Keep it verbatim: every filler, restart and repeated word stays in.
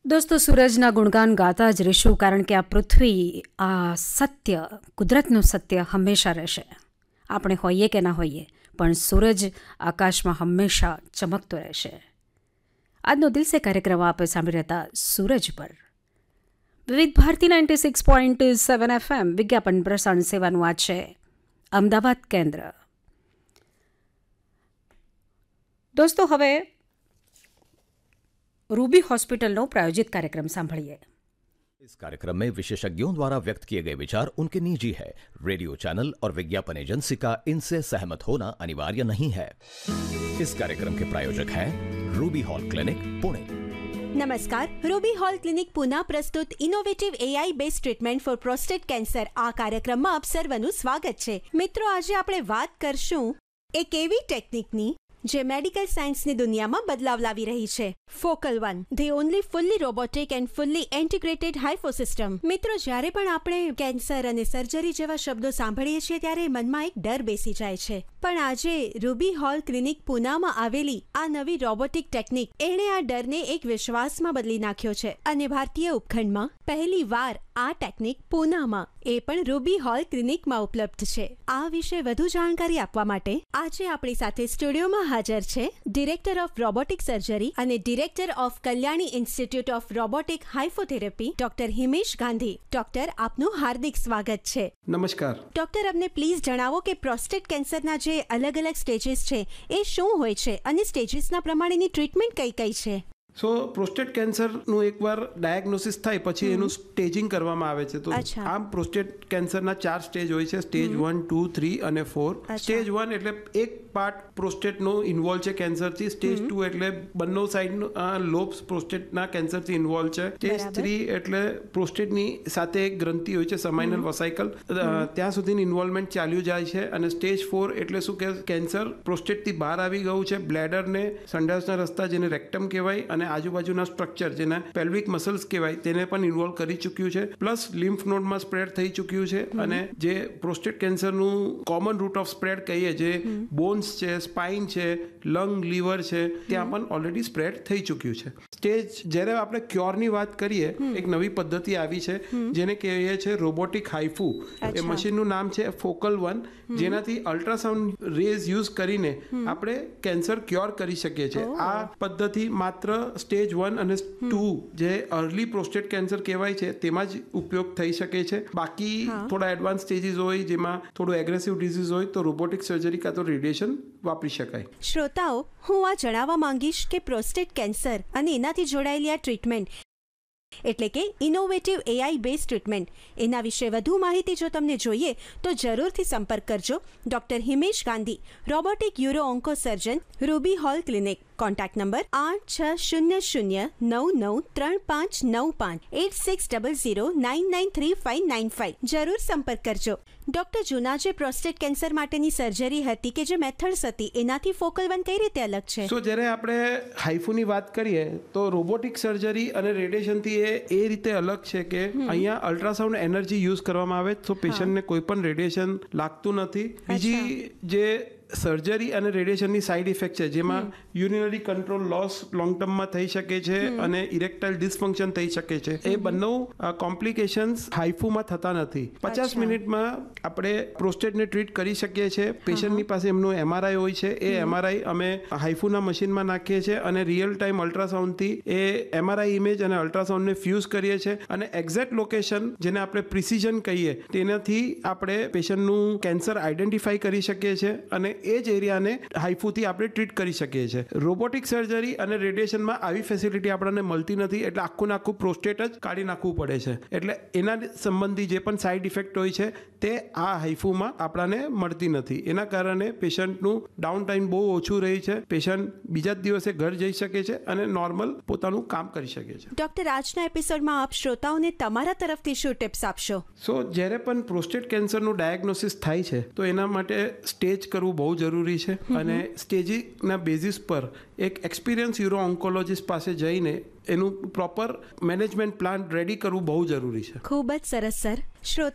દોસ્તો, સૂરજના ગુણગાન ગાતા જ રહીશું, કારણ કે આ પૃથ્વી, આ સત્ય, કુદરતનું સત્ય હંમેશા રહેશે. આપણે હોઈએ કે ના હોઈએ, પણ સૂરજ આકાશમાં હંમેશા ચમકતો રહેશે. આજનો દિવસે કાર્યક્રમ આપે સાંભળી રહેતા સૂરજ પર વિવિધ Bharati ninety six point seven F M વિજ્ઞાપન પ્રસારણ સેવાનું આ છે અમદાવાદ કેન્દ્ર. દોસ્તો, હવે रूबी हॉस्पिटल नो प्रायोजित कार्यक्रम सांभळिए. इस कार्यक्रम में विशेषज्ञों द्वारा व्यक्त किए गए विचार उनके निजी है. रेडियो चैनल और विज्ञापन एजेंसी का इनसे सहमत होना अनिवार्य नहीं है. इस कार्यक्रम के प्रायोजक हैं रूबी हॉल क्लिनिक पुणे. नमस्कार. रूबी हॉल क्लिनिक पुणे प्रस्तुत innovative AI based ट्रीटमेન્ટ four prostate cancer આ કાર્યક્રમમાં આપ સર્વનું સ્વાગત છે. મિત્રો, આજે આપણે વાત કરશું એક એવી ટેકનિકની જે મેડિકલ સાયન્સની દુનિયામાં બદલાવ લાવી રહી છે. Focal one, the only fully robotic and fully integrated હાઇફો system. મિત્રો, જ્યારે પણ આપણે કેન્સર અને સર્જરી જેવા શબ્દો સાંભળીએ છીએ ત્યારે મનમાં એક ડર બેસી જાય છે. પણ આજે રૂબી હોલ ક્લિનિક પુનામાં આવેલી આ નવી રોબોટિક ટેકનિક એણે આ ડરને એક વિશ્વાસમાં બદલી નાખ્યો છે અને ભારતીય ઉપખંડમાં પહેલી વાર આ ટેકનિક પુનામાં, એ પણ રૂબી હોલ ક્લિનિકમાં ઉપલબ્ધ છે. આ વિશે વધુ જાણકારી આપવા માટે આજે આપણી સાથે સ્ટુડિયોમાં હાજર છે ડિરેક્ટર ઓફ રોબોટિક સર્જરી અને director of Kalyani institute of robotic હાઇફોથેરાપી doctor Himesh Gandhi. Doctor, આપનું હાર્દિક સ્વાગત છે. નમસ્કાર. ડોક્ટર, અમને પ્લીઝ જણાવો કે પ્રોસ્ટેટ કેન્સરના જે અલગ અલગ સ્ટેજીસ છે એ શું હોય છે અને સ્ટેજીસના પ્રમાણેની ટ્રીટમેન્ટ કઈ કઈ છે? સો પ્રોસ્ટેટ કેન્સરનું એકવાર ડાયગ્નોસિસ થાય પછી એનું સ્ટેજિંગ કરવામાં આવે છે. તો આમ પ્રોસ્ટેટ કેન્સરના ચાર સ્ટેજ હોય છે: સ્ટેજ વન, ટુ, થ્રી અને ફોર. સ્ટેજ વન એટલે એક પાર્ટ પ્રોસ્ટેટનો ઇન્વોલ્વ છે કેન્સરથી. સ્ટેજ ટુ એટલે બંને સાઈડનું લોબ્સ પ્રોસ્ટેટના કેન્સરથી ઇન્વોલ્વ છે. સ્ટેજ થ્રી એટલે પ્રોસ્ટેટની સાથે એક ગ્રંથિ હોય છે, સમાઇનલ વસાઇકલ, ત્યાં સુધીની ઇન્વોલ્વમેન્ટ ચાલ્યું જાય છે. અને સ્ટેજ ફોર એટલે શું કે કેન્સર પ્રોસ્ટેટથી બહાર આવી ગયું છે, બ્લેડરને, સંડાસના રસ્તા જેને રેક્ટમ કહેવાય, અને આજુબાજુના સ્ટ્રક્ચર જેને પેલ્વિક મસલ્સ કહેવાય તેને પણ ઇન્વોલ્વ કરી ચૂક્યું છે. પ્લસ લિમ્ફ નોડમાં સ્પ્રેડ થઈ ચૂક્યું છે. અને જે પ્રોસ્ટેટ કેન્સરનું કોમન રૂટ ઓફ સ્પ્રેડ કહીએ, જે બોન્સ છે, સ્પાઇન છે, લંગ, લીવર છે, ત્યાં પણ ઓલરેડી સ્પ્રેડ થઈ ચૂક્યું છે. સ્ટેજ જ્યારે આપણે ક્યોરની વાત કરીએ, એક નવી પદ્ધતિ આવી છે જેને કહીએ છે રોબોટિક હાઇફુ. એ મશીનનું નામ છે ફોકલ વન, જેનાથી અલ્ટ્રાસાઉન્ડ રેઝ યુઝ કરીને આપણે કેન્સર ક્યોર કરી શકીએ છીએ. આ પદ્ધતિ માત્ર સ્ટેજ વન અને ટુ જે અર્લી પ્રોસ્ટેટ કેન્સર કહેવાય છે તેમાં જ ઉપયોગ થઈ શકે છે. બાકી થોડા એડવાન્સ સ્ટેજીસ હોય જેમાં થોડું એગ્રેસિવ ડિઝીઝ હોય તો રોબોટિક સર્જરી કાં તો રેડિયેશન વાપરી શકાય. શ્રોતાઓ, હું આ જણાવવા માંગીશ કે પ્રોસ્ટેટ કેન્સર અને એનાથી જોડાયેલી આ ટ્રીટમેન્ટ એટલે કે ઇનોવેટિવ એઆઈ બેઝ ટ્રીટમેન્ટ, એના વિશે વધુ માહિતી જો તમને જોઈએ તો જરૂરથી સંપર્ક કરજો doctor Himesh Gandhi, robotic euro onco સર્જન, Ruby hall clinic. Contact number આઠ છ શૂન્ય શૂન્ય નવ નવ ત્રણ પાંચ નવ પાંચ eight six double zero nine nine three five nine five. જરૂર સંપર્ક કરજો. ડોક્ટર, જૂના જે પ્રોસ્ટેટ કેન્સર માટેની સર્જરી હતી કે જે મેથડ્સ હતી એનાથી ફોકલ વન કઈ રીતે અલગ છે? સો જ્યારે આપણે હાઇફુની વાત કરીએ તો રોબોટિક સર્જરી અને રેડિયેશનથી એ એ રીતે અલગ છે કે અહીંયા અલ્ટ્રાસાઉન્ડ એનર્જી યુઝ કરવામાં આવે તો પેશન્ટને કોઈ પણ રેડિયેશન લાગતું નથી. બીજી જે સર્જરી અને રેડિયેશનની સાઇડ ઇફેક્ટ છે જેમાં યુરિનરી કંટ્રોલ લોસ લોંગ ટર્મમાં થઈ શકે છે અને ઇરેક્ટાઇલ ડિસફંક્શન થઈ શકે છે. એ બંને કોમ્પ્લિકેશન્સ હાઇફુમાં થતા નથી. પચાસ મિનિટમાં આપણે પ્રોસ્ટેટને ટ્રીટ કરી શકીએ છીએ. પેશન્ટની પાસે એમનું એમઆરઆઈ હોય છે, એ એમઆરઆઈ અમે હાઇફુના મશીનમાં નાખીએ છીએ અને રિયલ ટાઈમ અલ્ટ્રાસાઉન્ડથી એ એમઆરઆઈ ઇમેજ અને અલ્ટ્રાસાઉન્ડને ફ્યુઝ કરીએ છીએ અને એક્ઝેક્ટ લોકેશન જેને આપણે પ્રિસિઝન કહીએ તેનાથી આપણે પેશન્ટનું કેન્સર આઈડેન્ટિફાઈ કરી શકીએ છીએ અને એ જ એરિયાને હાઇફુથી આપણે ટ્રીટ કરી શકીએ છીએ. રોબોટિક સર્જરી અને રેડિયેશનમાં આવી ફેસિલિટી આપણને મળતી નથી, એટલે આખું ને આખું પ્રોસ્ટેટ જ કાઢી નાખવું પડે છે. એટલે એના સંબંધી જે પણ સાઇડ ઇફેક્ટ હોય છે તે આ હાઇફુમાં આપણને મળતી નથી. એના કારણે પેશન્ટનું ડાઉન ટાઈમ બહુ ઓછું રહે છે. પેશન્ટ બીજા જ દિવસે ઘર જઈ શકે છે અને નોર્મલ પોતાનું કામ કરી શકે છે. ડોક્ટર, આજના એપિસોડમાં આપ શ્રોતાઓને તમારા તરફથી શું ટિપ્સ આપશો? સો જ્યારે પણ પ્રોસ્ટેટ કેન્સરનું ડાયગ્નોસિસ થાય છે તો એના માટે સ્ટેજ કરવું બહુ જરૂરી છે અને સ્ટેજિંગના બેઝિસ પર એક એક્સપિરિયન્સ યુરો ઓન્કોલોજીસ્ટ પાસે જઈને એનું પ્રોપર મેનેજમેન્ટ પ્લાન રેડી કરવું બહુ જરૂરી છે. ખૂબ જ સરસ સર. શ્રોતા